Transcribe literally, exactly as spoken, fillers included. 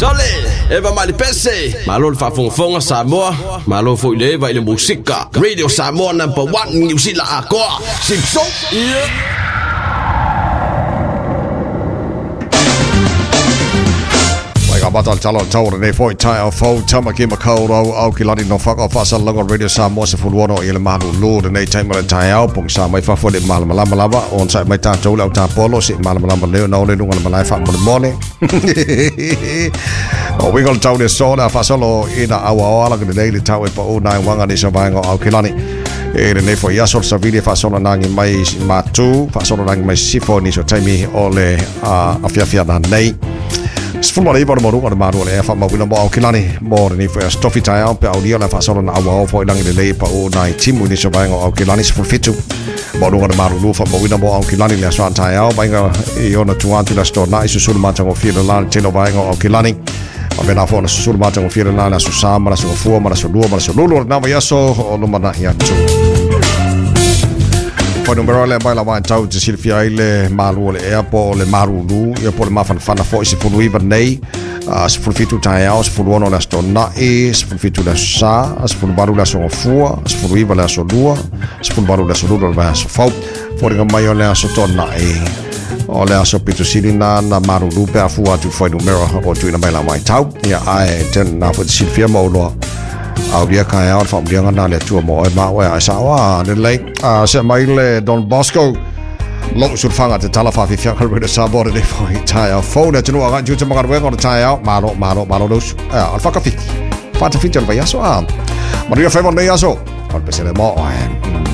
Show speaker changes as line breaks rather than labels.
Sole, Eva Malipese, Malol Fafonfonga Samoa, Malo Foileva ile musika. Radio Samoa number one New Zealand Aqua. Simpson. Yeah.
Batal Talon Tower ne foi tai au fo tamaki makoro au kilani no faka fasa longo radio Samoa se fulwono ile malu lu ne tai mala tai au pung sa mai fa fo de mal mala mala ba on sa mai ta tau la ta polo se mal mala mala no le dunga mala fa mo morning o we gonna tau de so na fa solo ina awa ala ke le tau e pa o nine wanga ni so ba ngo au kilani e ne foi ya so sa video fa solo nangi mai matu fa solo nangi mai sifo ni so tai mi ole a afia afia na nei Sfumare i bono mo maru le fa ma wina mo kilani mo ni fa stofi tai au pe audio la fa solo na awa fo lang le pa o nai timu ni so ba ngo kilani sful fitu mo no maru lu fa mo wina mo kilani le so tai au ba ngo i ona tuan tu la sto na isu sul ma tango fi la telo ba ngo kilani ma bena fo na sul ma tango fi la na su sa ma su fu ma su lu ma su lu na ya so o no ma ya tu Poi numero le mai la vai tau te Silvia ile malu le airpo le marulu e po le mafan fana fo si fulu iba nei as fulu fitu tai aus fulu ono la stonna e as fulu fitu la sa as fulu baru la so fua as fulu iba la so dua as fulu baru la so dua la so fau fo le mai ole so tonna e o le so pitu silina na marulu pe afua tu foi numero o tu ina mai la mai tau ya ai ten na fo Silvia mo lo au dia kai out from dia ngana le tu mo e ma wa sa wa le like a se mai le Don Bosco lo sur fanga te talafa fi fiakal re sa bore de foi tai au phone te no ga ju te magar we on tai au malo malo malo dos al fa ka fi fa te fi te va yaso a maria fa von de yaso al pesele mo